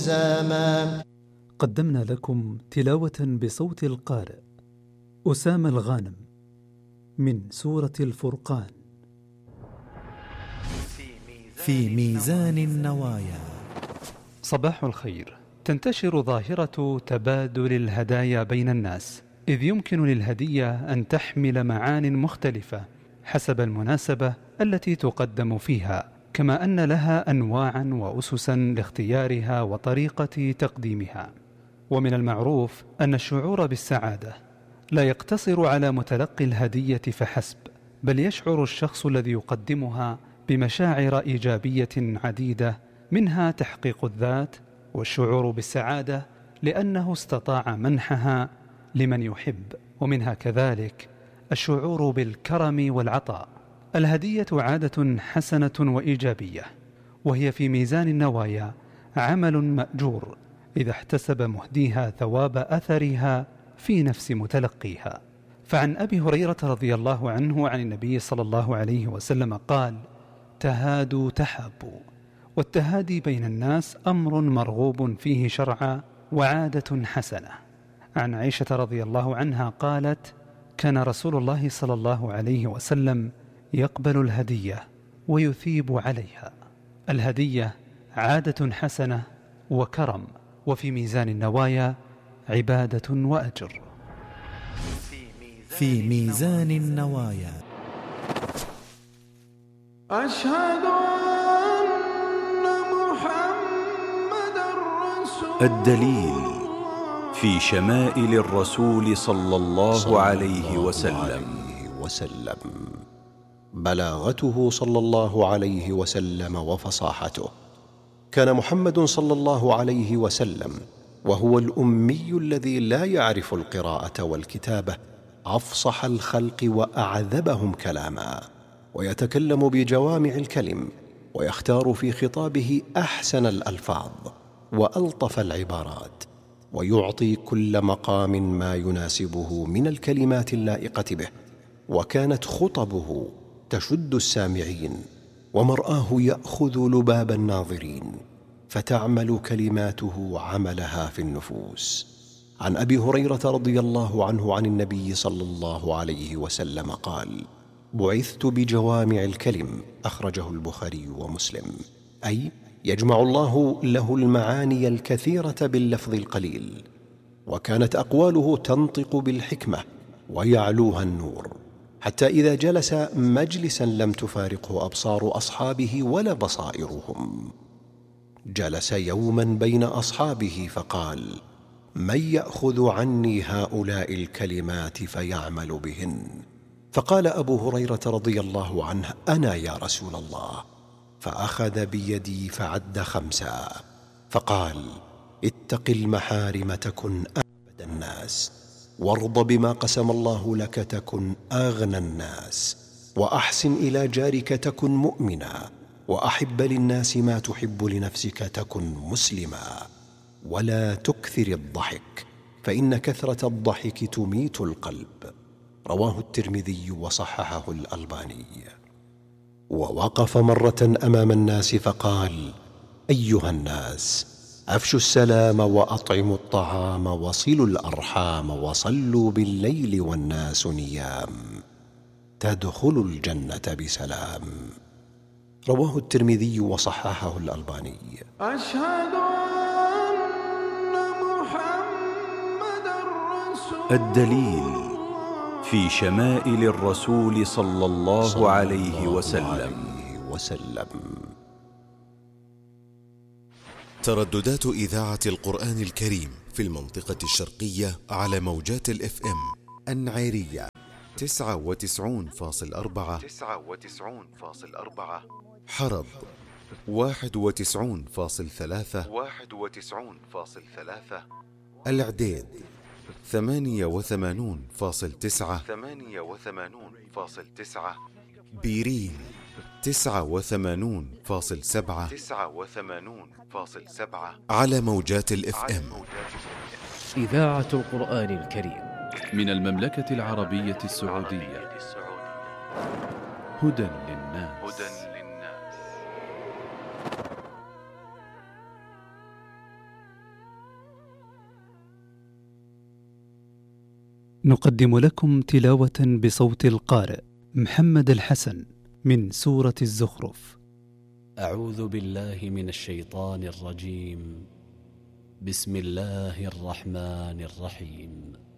زاما. قدمنا لكم تلاوة بصوت القارئ أسامة الغانم من سورة الفرقان. في ميزان النوايا. صباح الخير. تنتشر ظاهرة تبادل الهدايا بين الناس، إذ يمكن للهدية أن تحمل معان مختلفة حسب المناسبة التي تقدم فيها، كما أن لها أنواعا وأسسا لاختيارها وطريقة تقديمها. ومن المعروف أن الشعور بالسعادة لا يقتصر على متلقي الهدية فحسب، بل يشعر الشخص الذي يقدمها بمشاعر إيجابية عديدة، منها تحقيق الذات، والشعور بالسعادة لأنه استطاع منحها لمن يحب، ومنها كذلك الشعور بالكرم والعطاء. الهدية عادة حسنة وإيجابية، وهي في ميزان النوايا عمل مأجور إذا احتسب مهديها ثواب أثرها في نفس متلقيها. فعن أبي هريرة رضي الله عنه عن النبي صلى الله عليه وسلم قال: تهادوا تحابوا. والتهادي بين الناس أمر مرغوب فيه شرعا وعادة حسنة. عن عائشة رضي الله عنها قالت: كان رسول الله صلى الله عليه وسلم يقبل الهدية ويثيب عليها. الهدية عادة حسنة وكرم، وفي ميزان النوايا عبادة وأجر. في ميزان النوايا. أشهد أن محمدًا رسول الدليل في شمائل الرسول صلى الله عليه وسلم. بلاغته صلى الله عليه وسلم وفصاحته. كان محمد صلى الله عليه وسلم وهو الأمي الذي لا يعرف القراءة والكتابة أفصح الخلق وأعذبهم كلاما، ويتكلم بجوامع الكلم، ويختار في خطابه أحسن الألفاظ وألطف العبارات، ويعطي كل مقام ما يناسبه من الكلمات اللائقة به. وكانت خطبه تشد السامعين، ومرآه يأخذ لباب الناظرين، فتعمل كلماته عملها في النفوس. عن أبي هريرة رضي الله عنه عن النبي صلى الله عليه وسلم قال: بعثت بجوامع الكلم، أخرجه البخاري ومسلم. أي يجمع الله له المعاني الكثيرة باللفظ القليل. وكانت أقواله تنطق بالحكمة ويعلوها النور، حتى إذا جلس مجلسا لم تفارقه أبصار أصحابه ولا بصائرهم. جلس يوما بين أصحابه فقال: من يأخذ عني هؤلاء الكلمات فيعمل بهن؟ فقال أبو هريرة رضي الله عنه: أنا يا رسول الله. فأخذ بيدي فعد 5، فقال: اتق المحارم تكن أعبد الناس، وارض بما قسم الله لك تكن أغنى الناس، وأحسن إلى جارك تكن مؤمنا، وأحب للناس ما تحب لنفسك تكن مسلما، ولا تكثر الضحك فإن كثرة الضحك تميت القلب. رواه الترمذي وصححه الألباني. ووقف مرة أمام الناس فقال: أيها الناس، أفشوا السلام وأطعموا الطعام وصلوا الأرحام وصلوا بالليل والناس نيام، تدخلوا الجنة بسلام. رواه الترمذي وصححه الألباني. أشهد أن محمدًا رسول الدليل في شمائل الرسول صلى الله عليه وسلم. ترددات إذاعة القرآن الكريم في المنطقة الشرقية على موجات الإف إم: النعيرية 99.4، حرب 91.3، الإعداد 88.9، بيرين 89.7 على موجات الإف إم. إذاعة القرآن الكريم من المملكة العربية السعودية. هدى للناس. نقدم لكم تلاوة بصوت القارئ محمد الحسن من سورة الزخرف. أعوذ بالله من الشيطان الرجيم. بسم الله الرحمن الرحيم.